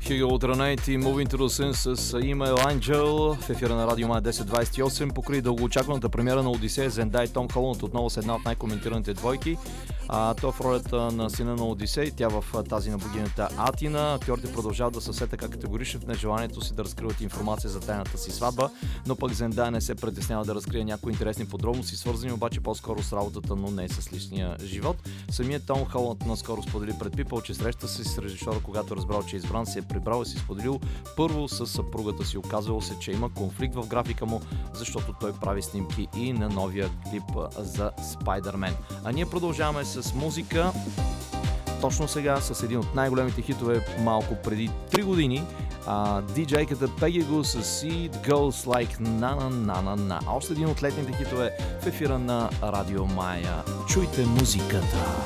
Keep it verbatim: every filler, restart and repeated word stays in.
Hugo Ultranate и Moving to the Sun с Email Angel в ефира на Радио Мая десет двадесет и осем. Покрай дългоочакваната премиера на Одисея, Зендай и Том Холанд отново с една от най-коментираните двойки. А, то в ролята на сина на Одисей, тя в тази на богинята Атина. Актьорите продължават да са все така категорични в нежеланието си да разкриват информация за тайната си сватба, но пък Зендай не се притеснява да разкрие някои интересни подробности, свързани обаче по-скоро с работата, но не с личния живот. Самият Том Холанд наскоро сподели пред People, че среща се с режисьора, когато разбрал, че е избран, се е прибрал и си споделил първо с съпругата си. Оказвало се, че има конфликт в графика му, защото той прави снимки и на новия клип за Spider-Man. А ние продължаваме с музика. Точно сега с един от най-големите хитове малко преди три години. Uh, диджейката Peggy Gou с It Goes Like Na Na Na Na Na. Още един от летните хитове в ефира на Радио Мая. Чуйте музиката!